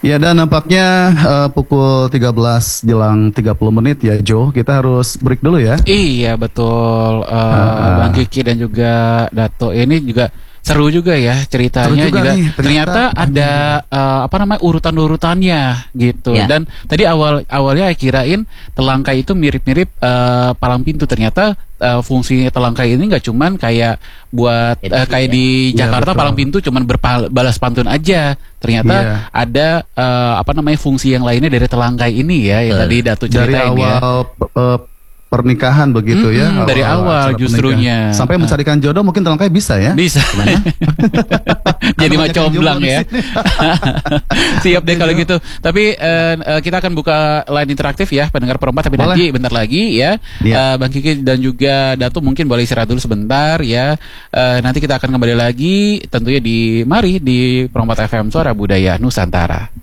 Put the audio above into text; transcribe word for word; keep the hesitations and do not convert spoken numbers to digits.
Ya, dan nampaknya uh, pukul tiga belas jelang tiga puluh menit ya Jo, kita harus break dulu ya. Iya betul, uh, uh, Bang Kiki dan juga Dato ini juga seru juga ya ceritanya juga juga nih, ternyata, ternyata ada uh, apa namanya urutan-urutannya gitu Ya. dan tadi awal awalnya kirain telangkai itu mirip-mirip uh, palang pintu, ternyata uh, fungsi telangkai ini nggak cuman kayak buat uh, kayak di Ya, Jakarta betul. palang pintu cuman berbalas pantun aja, ternyata Iya. ada uh, apa namanya fungsi yang lainnya dari telangkai ini ya yang Betul. tadi Dato Dari ceritain ya. awal uh, pernikahan begitu ya. Mm-mm, dari awal acara justrunya. pernikahan. Sampai mencarikan jodoh mungkin telangkai bisa ya. Bisa. Jadi Karena macam banyak yang comblang jomblo di ya. sini. Siap deh kalau gitu. Tapi eh, eh, kita akan buka line interaktif ya pendengar perempat, tapi Boleh. nanti bentar lagi ya. Iya. Eh, Bang Kiki dan juga Dato mungkin boleh istirahat dulu sebentar ya. Eh, nanti kita akan kembali lagi tentunya di mari di Perempat F M Suara Budaya Nusantara.